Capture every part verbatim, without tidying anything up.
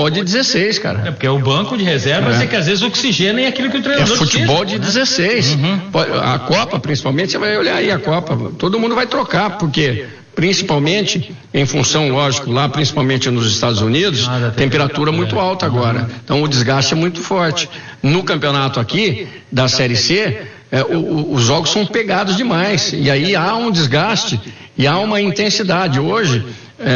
futebol de dezesseis, cara. É porque é o banco de reservas é. é que às vezes oxigena é aquilo que o treinador É futebol precisa, de dezesseis. Uhum. A Copa, principalmente, você vai olhar aí a Copa, todo mundo vai trocar, porque principalmente em função, lógico, lá principalmente nos Estados Unidos, ah, temperatura muito alta agora, então o desgaste é muito forte. No campeonato aqui da Série C, é, o, o, os jogos são pegados demais, e aí há um desgaste e há uma intensidade. Hoje,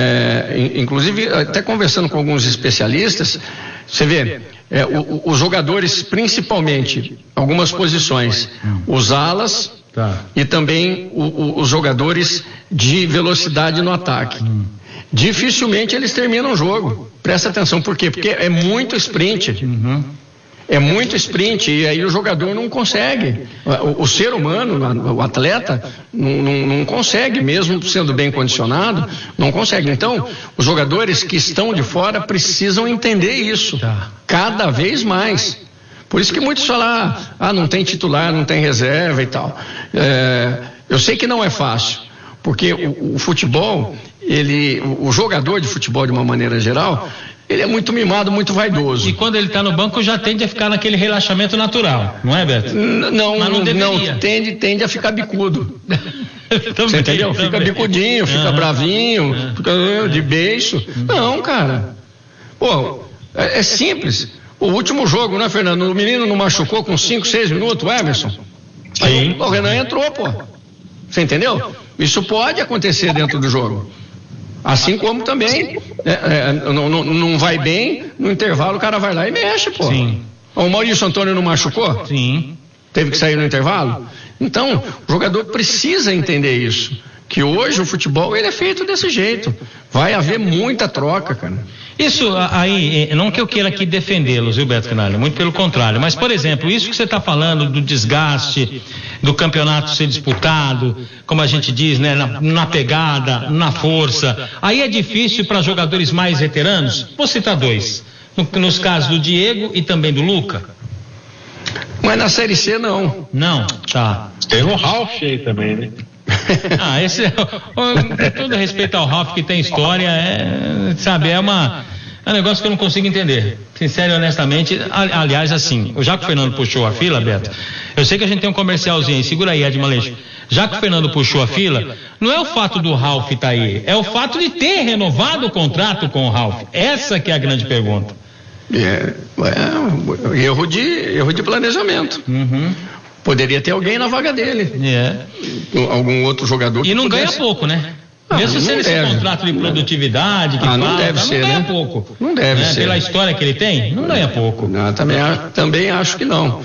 é, inclusive até conversando com alguns especialistas, você vê, é, o, os jogadores, principalmente algumas posições, os alas, tá, e também o, o, os jogadores de velocidade no ataque. Hum. Dificilmente eles terminam o jogo. Presta atenção, por quê? Porque é muito sprint. Uhum. É muito sprint e aí o jogador não consegue. O, o ser humano, o atleta, não, não, não consegue, mesmo sendo bem condicionado, não consegue. Então, os jogadores que estão de fora precisam entender isso cada vez mais. Por isso que muitos falam, ah, não tem titular, não tem reserva e tal. É, eu sei que não é fácil, porque o, o futebol, ele, o, o jogador de futebol de uma maneira geral, ele é muito mimado, muito vaidoso. E quando ele está no banco já tende a ficar naquele relaxamento natural, não é, Beto? N- não, não, não tende, tende a ficar bicudo. Também, você entendeu? Também. Fica bicudinho, fica uhum. bravinho, uhum. fica de beiço. Uhum. Não, cara. Pô, é, é simples. O último jogo, né, Fernando? O menino não machucou com cinco, seis minutos, o Emerson? Aí o Renan entrou, pô. Você entendeu? Isso pode acontecer dentro do jogo. Assim como também é, é, não, não, não vai bem, no intervalo o cara vai lá e mexe, pô. Sim. O Maurício Antônio não machucou? Sim. Teve que sair no intervalo? Então, o jogador precisa entender isso. Que hoje o futebol ele é feito desse jeito. Vai haver muita troca, cara. Isso aí, não que eu queira aqui defendê-los, viu, Beto Finalha? Muito pelo contrário. Mas, por exemplo, isso que você está falando do desgaste, do campeonato ser disputado, como a gente diz, né, na, na pegada, na força. Aí é difícil para jogadores mais veteranos. Vou citar dois. No, nos casos do Diego e também do Luca. Mas na Série C não. Não, tá. Tem o Ralf aí também, né? Ah, esse, com todo respeito ao Ralf, que tem história, é, sabe, é uma, é um negócio que eu não consigo entender, sincero e honestamente. Aliás, assim, já que o Fernando puxou a fila, Beto, eu sei que a gente tem um comercialzinho aí, segura aí, Edma Leixo. Já que o Fernando puxou a fila, não é o fato do Ralf estar aí, é o fato de ter renovado o contrato com o Ralf. Essa que é a grande pergunta. É, é erro de, erro de planejamento. Uhum. Poderia ter alguém na vaga dele. É. Algum outro jogador. E não pudesse... ganha pouco, né? Ah, Mesmo sendo esse contrato de produtividade que ah, fala, não deve não ser, ganha né? pouco. Não deve né? ser. Pela história que ele tem, não ganha pouco. Não, também, também acho que não.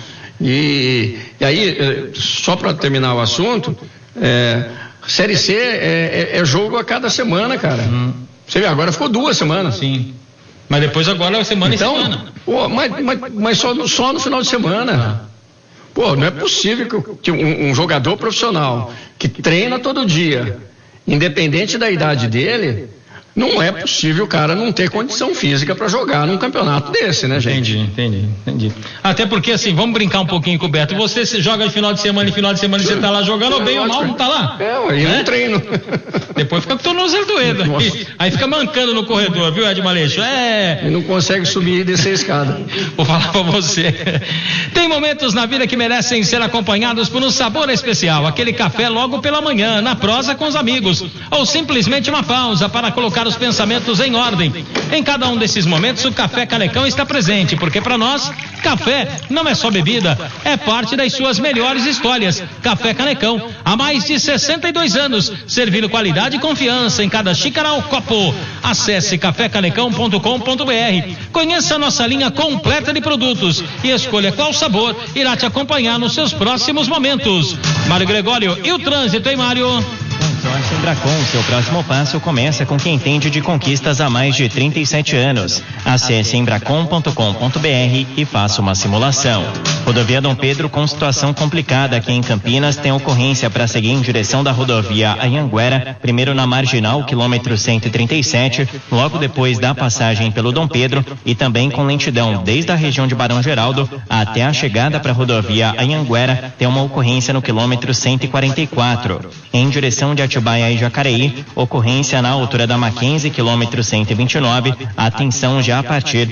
E, e aí, só para terminar o assunto, é, Série C é, é, é jogo a cada semana, cara. Hum. Você vê, agora ficou duas semanas. Sim. Mas depois agora é semana então, em semana. Pô, mas, mas, mas só, no, só no final de semana. Ah. Pô, não é possível que, que um, um jogador profissional que treina todo dia, independente da idade dele, não é possível o cara não ter condição física para jogar num campeonato desse, né, gente? Entendi, entendi, entendi. Até porque, assim, vamos brincar um pouquinho com o Beto. Você se joga de final de semana em final de semana e você tá lá jogando, ou bem ou mal, não tá lá? É, aí né? não treino. Depois fica com o tornozelo doendo. Aí, aí fica mancando no corredor, viu, Edma Leixo? É. E não consegue subir e descer a escada. Vou falar pra você. Tem momentos na vida que merecem ser acompanhados por um sabor especial. Aquele café logo pela manhã, na prosa com os amigos. Ou simplesmente uma pausa para colocar os pensamentos em ordem. Em cada um desses momentos, o Café Canecão está presente, porque para nós, café não é só bebida, é parte das suas melhores histórias. Café Canecão, há mais de sessenta e dois anos, servindo qualidade e confiança em cada xícara ou copo. Acesse café canecão ponto com ponto br. Conheça a nossa linha completa de produtos e escolha qual sabor irá te acompanhar nos seus próximos momentos. Mário Gregório, e o trânsito, hein, Mário? Consórcio Embracon, seu próximo passo começa com quem entende de conquistas há mais de trinta e sete anos. Acesse embracon ponto com ponto br e faça uma simulação. Rodovia Dom Pedro com situação complicada aqui em Campinas, tem ocorrência para seguir em direção da rodovia Anhanguera, primeiro na Marginal, quilômetro cento e trinta e sete, logo depois da passagem pelo Dom Pedro, e também com lentidão desde a região de Barão Geraldo até a chegada para a rodovia Anhanguera, tem uma ocorrência no quilômetro cento e quarenta e quatro. Em direção de Atibaia e Jacareí, ocorrência na altura da Mackenzie, quilômetro cento e vinte e nove, atenção já a partir